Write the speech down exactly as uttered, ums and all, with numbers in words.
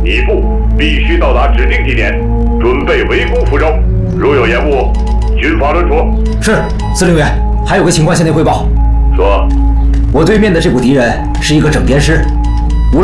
你部必须到达指定地点，准备围攻福州。如有延误，军法论处。 是，司令员。还有个情况向您汇报。 说。 我对面的这股敌人是一个整编师，